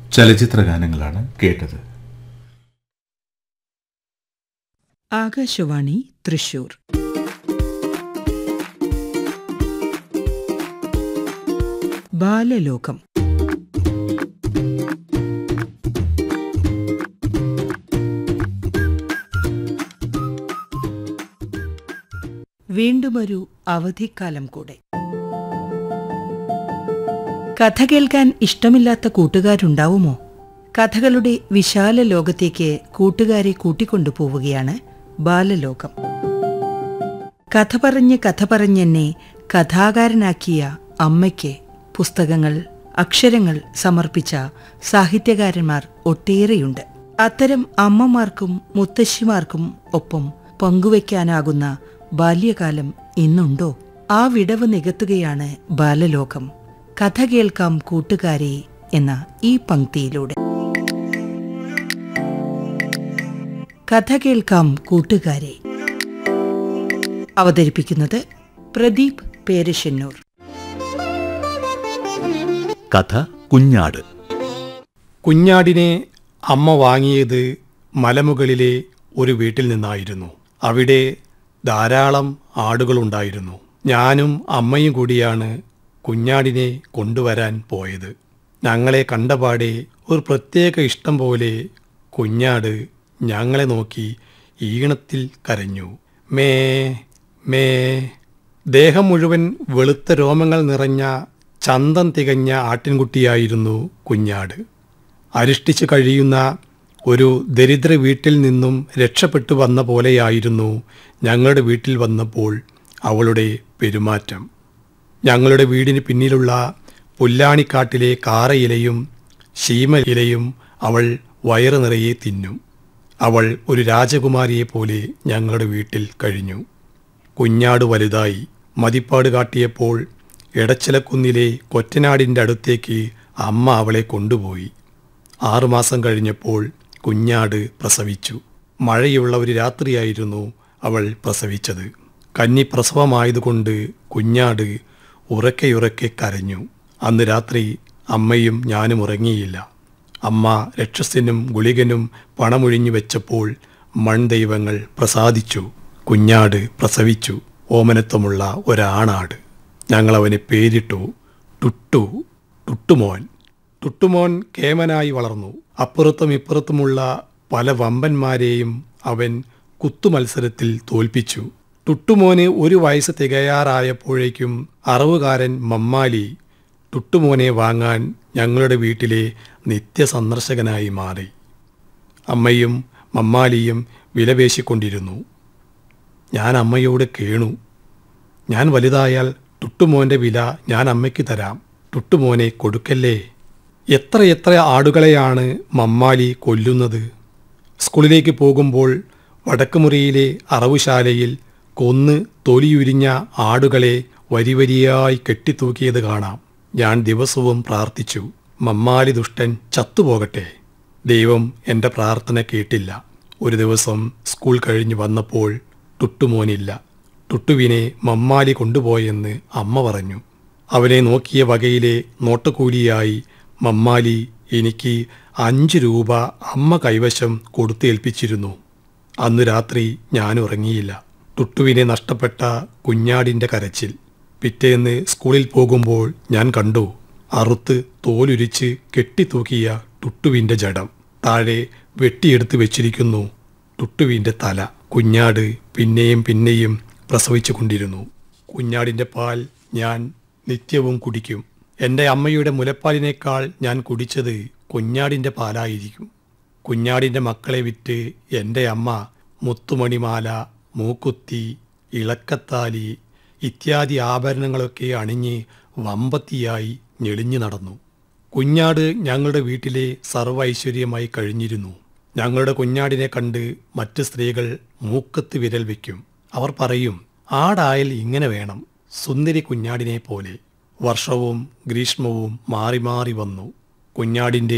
ചലച്ചിത്ര ഗാനങ്ങളാണ് കേട്ടത്. ആകാശവാണി തൃശൂർ. ബാലലോകം. വീണ്ടുമൊരു അവധിക്കാലം കൂടെ. കഥ കേൾക്കാൻ ഇഷ്ടമില്ലാത്ത കൂട്ടുകാരുണ്ടാവുമോ? കഥകളുടെ വിശാല ലോകത്തേക്ക് കൂട്ടുകാരെ കൂട്ടിക്കൊണ്ടുപോവുകയാണ് ബാലലോകം. കഥ പറഞ്ഞെന്നെ കഥാകാരനാക്കിയ അമ്മയ്ക്ക് പുസ്തകങ്ങൾ, അക്ഷരങ്ങൾ സമർപ്പിച്ച സാഹിത്യകാരന്മാർ ഒട്ടേറെയുണ്ട്. അത്തരം അമ്മമാർക്കും മുത്തശ്ശിമാർക്കും ഒപ്പം പങ്കുവയ്ക്കാനാകുന്ന ബാല്യകാലം ഇന്നുണ്ടോ? ആ വിടവ് നികത്തുകയാണ് ബാലലോകം. കഥ കേൾക്കാം കൂട്ടുകാരെ എന്ന ഈ പംക്തിയിലൂടെ. കഥ കേൾക്കാം കൂട്ടുകാരെ. അവതരിപ്പിക്കുന്നത് പ്രദീപ് പേരശ്ശന്നൂർ. കഥ കുഞ്ഞാട്. കുഞ്ഞാടിനെ അമ്മ വാങ്ങിയത് മലമുകളിലെ ഒരു വീട്ടിൽ നിന്നായിരുന്നു. അവിടെ ധാരാളം ആടുകളുണ്ടായിരുന്നു. ഞാനും അമ്മയും കൂടിയാണ് കുഞ്ഞാടിനെ കൊണ്ടുവരാൻ പോയത്. ഞങ്ങളെ കണ്ടപാടെ ഒരു പ്രത്യേക ഇഷ്ടം പോലെ കുഞ്ഞാട് ഞങ്ങളെ നോക്കി ഈണത്തിൽ കരഞ്ഞു. May may. ദേഹം മുഴുവൻ വെളുത്ത രോമങ്ങൾ നിറഞ്ഞ ചന്തം തികഞ്ഞ ആട്ടിൻകുട്ടിയായിരുന്നു കുഞ്ഞാട്. അരിഷ്ടിച്ചു കഴിയുന്ന ഒരു ദരിദ്ര വീട്ടിൽ നിന്നും രക്ഷപ്പെട്ടു വന്ന പോലെയായിരുന്നു ഞങ്ങളുടെ വീട്ടിൽ വന്നപ്പോൾ അവളുടെ പെരുമാറ്റം. ഞങ്ങളുടെ വീടിന് പിന്നിലുള്ള പുല്ലാണിക്കാട്ടിലെ കാറയിലയും ശീമ ഇലയും അവൾ വയറ് നിറയെ തിന്നും. അവൾ ഒരു രാജകുമാരിയെപ്പോലെ ഞങ്ങളുടെ വീട്ടിൽ കഴിഞ്ഞു. കുഞ്ഞാട് വലുതായി മതിപ്പാട് കാട്ടിയപ്പോൾ എടച്ചിലക്കുന്നിലെ കൊറ്റനാടിൻ്റെ അടുത്തേക്ക് അമ്മ അവളെ കൊണ്ടുപോയി. 6 മാസം കഴിഞ്ഞപ്പോൾ കുഞ്ഞാട് പ്രസവിച്ചു. മഴയുള്ള ഒരു രാത്രിയായിരുന്നു അവൾ പ്രസവിച്ചത്. കന്നിപ്രസവമായതുകൊണ്ട് കുഞ്ഞാട് ഉറക്കെ കരഞ്ഞു. അന്ന് രാത്രി അമ്മയും ഞാനും ഉറങ്ങിയില്ല. അമ്മ രക്ഷസിനും ഗുളികനും പണമൊഴിഞ്ഞു വെച്ചപ്പോൾ മൺദൈവങ്ങൾ പ്രസാദിച്ചു. കുഞ്ഞാട് പ്രസവിച്ചു. ഓമനത്വമുള്ള ഒരാണാട്. ഞങ്ങളവന് പേരിട്ടു ടുട്ടു, ടുട്ടുമോൻ. ടുട്ടുമോൻ കേമനായി വളർന്നു. അപ്പുറത്തും ഇപ്പുറത്തുമുള്ള പല വമ്പന്മാരെയും അവൻ കുത്തുമത്സരത്തിൽ തോൽപ്പിച്ചു. ടുട്ടുമോന് 1 വയസ്സ് തികയാറായപ്പോഴേക്കും അറവുകാരൻ മമ്മാലി ടുട്ടുമോനെ വാങ്ങാൻ ഞങ്ങളുടെ വീട്ടിലെ നിത്യസന്ദർശകനായി മാറി. അമ്മയും മമ്മാലിയും വിലപേശിക്കൊണ്ടിരുന്നു. ഞാൻ അമ്മയോട് കേണു. ഞാൻ വലുതായാൽ ടുട്ടുമോൻ്റെ വില ഞാൻ അമ്മയ്ക്ക് തരാം. ടുട്ടുമോനെ കൊടുക്കല്ലേ. എത്ര ആടുകളെയാണ് മമ്മാലി കൊല്ലുന്നത്. സ്കൂളിലേക്ക് പോകുമ്പോൾ വടക്കുമുറിയിലെ അറവുശാലയിൽ കൊന്ന് തൊലിയുരിഞ്ഞ ആടുകളെ വരിവരിയായി കെട്ടിത്തൂക്കിയത് കാണാം. ഞാൻ ദിവസവും പ്രാർത്ഥിച്ചു, മമ്മാലി ദുഷ്ടൻ ചത്തുപോകട്ടെ. ദൈവം എൻ്റെ പ്രാർത്ഥന കേട്ടില്ല. ഒരു ദിവസം സ്കൂൾ കഴിഞ്ഞ് വന്നപ്പോൾ ടുട്ടുമോനില്ല. ടുട്ടുവിനെ മമ്മാലി കൊണ്ടുപോയെന്ന് അമ്മ പറഞ്ഞു. അവനെ നോക്കിയ വകയിലെ നോട്ടക്കൂലിയായി മമ്മാലി എനിക്ക് 5 രൂപ അമ്മ കൈവശം കൊടുത്തേൽപ്പിച്ചിരുന്നു. അന്നു രാത്രി ഞാൻ ഉറങ്ങിയില്ല. ടുട്ടുവിനെ നഷ്ടപ്പെട്ട കുഞ്ഞാടിൻ്റെ കരച്ചിൽ. പിറ്റേന്ന് സ്കൂളിൽ പോകുമ്പോൾ ഞാൻ കണ്ടു അറുത്ത് തോലുരിച്ച് കെട്ടിത്തൂക്കിയ ടുട്ടുവിൻ്റെ ജഡം. താഴെ വെട്ടിയെടുത്ത് വെച്ചിരിക്കുന്നു ടുട്ടുവിൻ്റെ തല. കുഞ്ഞാട് പിന്നെയും പ്രസവിച്ചു കൊണ്ടിരുന്നു. കുഞ്ഞാടിൻ്റെ പാൽ ഞാൻ നിത്യവും കുടിക്കും. എൻ്റെ അമ്മയുടെ മുലപ്പാലിനേക്കാൾ ഞാൻ കുടിച്ചത് കുഞ്ഞാടിൻ്റെ പാലായിരിക്കും. കുഞ്ഞാടിൻ്റെ മക്കളെ വിറ്റ് എൻ്റെ അമ്മ മുത്തുമണിമാല, മൂക്കുത്തി, ഇളക്കത്താലി ഇത്യാദി ആഭരണങ്ങളൊക്കെ അണിഞ്ഞ് വമ്പത്തിയായി ഞെളിഞ്ഞു നടന്നു. കുഞ്ഞാട് ഞങ്ങളുടെ വീട്ടിലെ സർവ്വ ഐശ്വര്യമായി കഴിഞ്ഞിരുന്നു. ഞങ്ങളുടെ കുഞ്ഞാടിനെ കണ്ട് മറ്റ് സ്ത്രീകൾ മൂക്കത്ത് വിരൽ വയ്ക്കും. അവർ പറയും, ആടായാൽ ഇങ്ങനെ വേണം, സുന്ദരി കുഞ്ഞാടിനെ പോലെ. വർഷവും ഗ്രീഷ്മവും മാറി മാറി വന്നു. കുഞ്ഞാടിൻ്റെ